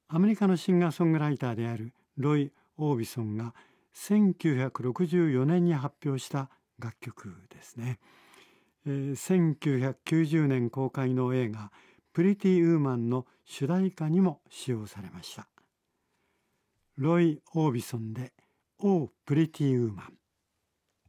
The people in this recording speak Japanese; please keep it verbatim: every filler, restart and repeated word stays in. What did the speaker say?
アメリカのシンガーソングライターであるロイ・オービソンがせんきゅうひゃくろくじゅうよねんに発表した楽曲ですね。えー、せんきゅうひゃくきゅうじゅうねん公開の映画プリティ・ウーマンの主題歌にも使用されました。ロイ・オービソンで Oh Pretty Woman。